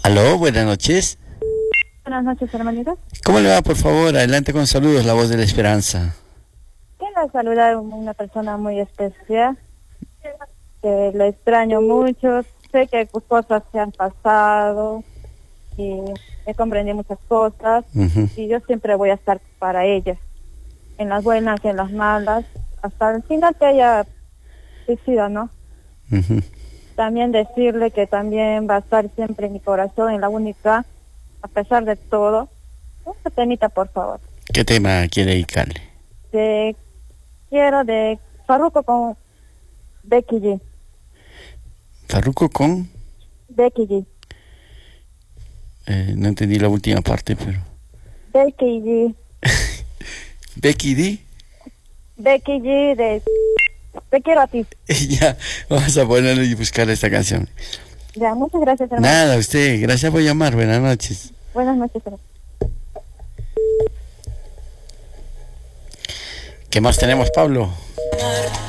Aló, buenas noches. Buenas noches, hermanito. ¿Cómo le va, por favor? Adelante con saludos, la voz de la esperanza. Quiero saludar a una persona muy especial, que lo extraño mucho. Sé que cosas se han pasado y he comprendido muchas cosas, y yo siempre voy a estar para ella, en las buenas y en las malas, hasta el final que ella decida, ¿no? También decirle que también va a estar siempre en mi corazón, en la única, a pesar de todo. Una temita, por favor. ¿Qué tema quiere dedicarle? Quiero de Farruko con Becky G. ¿Farruko con? Becky G. No entendí la última parte, pero... Becky G. ¿Becky D? Becky G de Te quiero a ti. Ya, vamos a ponerlo y buscar esta canción. Ya, muchas gracias, hermano. Nada, usted, gracias por llamar, buenas noches. Buenas noches, hermano. ¿Qué más tenemos, Pablo?